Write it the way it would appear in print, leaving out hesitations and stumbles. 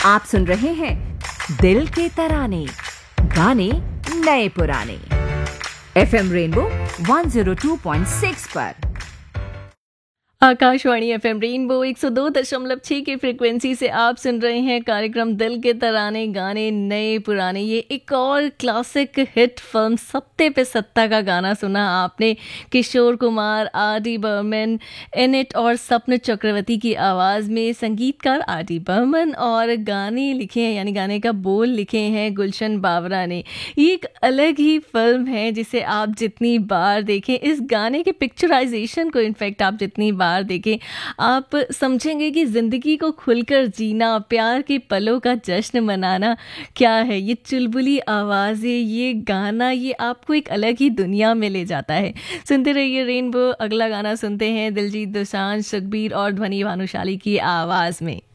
आप सुन रहे हैं दिल के तराने, गाने नए पुराने। FM रेनबो 102.6 पर। आकाशवाणी एफएम रेनबो 102.6 की फ्रिक्वेंसी से आप सुन रहे हैं कार्यक्रम दिल के तराने, गाने नए पुराने। ये एक और क्लासिक हिट फिल्म सत्ते पे सत्ता का गाना सुना आपने। किशोर कुमार, आर.डी. बर्मन, एनिट और सपन चक्रवर्ती की आवाज़ में। संगीतकार आर.डी. बर्मन और गाने लिखे हैं, यानी गाने का बोल लिखे हैं गुलशन बावरा ने। ये एक अलग ही फिल्म है जिसे आप जितनी बार देखें, इस गाने के पिक्चराइजेशन को इनफैक्ट आप जितनी बार देखें, आप समझेंगे कि ज़िंदगी को खुलकर जीना, प्यार के पलों का जश्न मनाना क्या है। ये चुलबुली आवाज़ें, ये गाना, ये आपको एक अलग ही दुनिया में ले जाता है। सुनते रहिए रेनबो। अगला गाना सुनते हैं दिलजीत दोसांझ, सुखबीर और ध्वनि भानुशाली की आवाज़ में।